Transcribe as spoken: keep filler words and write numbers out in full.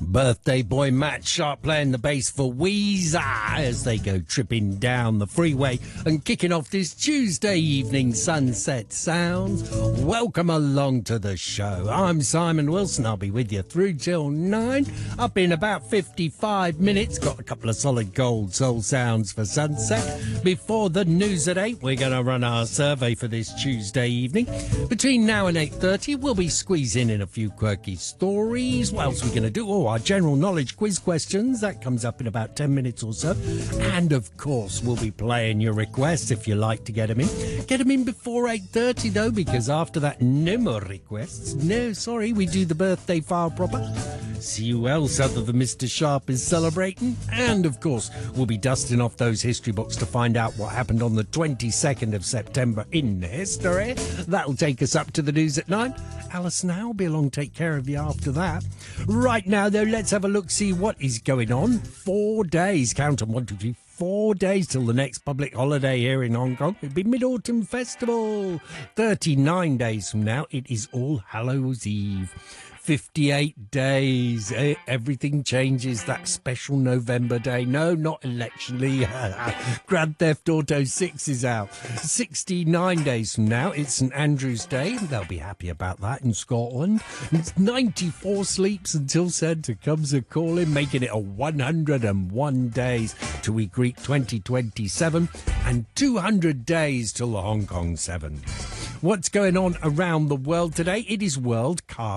Birthday boy Matt Sharp playing the bass for Weezer as they go tripping down the freeway and kicking off this Tuesday evening Sunset Sounds. Welcome along to the show. I'm Simon Wilson. I'll be with you through till nine. Up in about fifty-five minutes. Got a couple of solid gold soul sounds for sunset. Before the news at eight, we're going to run our survey for this Tuesday evening. Between now and eight thirty, we'll be squeezing in a few quirky stories. What else are we going to do? Oh, our general knowledge quiz questions. That comes up in about ten minutes or so. And, of course, we'll be playing your requests if you like to get them in. Get them in before eight thirty, though, because after that, no more requests. No, sorry, we do the birthday file proper. See who else other than Mister Sharp is celebrating. And, of course, we'll be dusting off those history books to find out what happened on the twenty-second of September in history. That'll take us up to the news at nine. Alison Howe will be along to take care of you after that. Right now, though, let's have a look, see what is going on. Four days, count them, one, two, three, four days till the next public holiday here in Hong Kong. It'll be Mid-Autumn Festival. thirty-nine days from now, it is All Hallows Eve. fifty-eight days. Eh? Everything changes that special November day. No, not electionally. Grand Theft Auto six is out. sixty-nine days from now, it's St Andrew's Day. They'll be happy about that in Scotland. It's ninety-four sleeps until Santa comes a-calling, making it a one hundred and one days till we greet twenty twenty-seven and two hundred days till the Hong Kong seven. What's going on around the world today? It is World Car